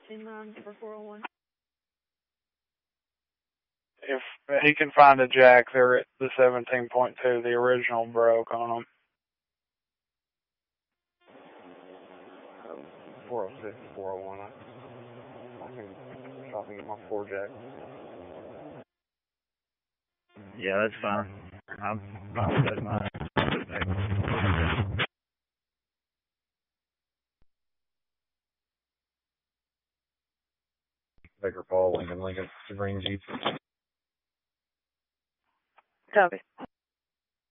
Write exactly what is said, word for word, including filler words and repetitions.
fifteen nine for four oh one. If he can find a jack, they're at the seventeen point two. The original broke on them. four oh six, four oh one. I, I can shop and get my four jack. Yeah, that's fine. I'm fine with mine. Baker Paul, Lincoln, Lincoln, Green Jeep. Copy.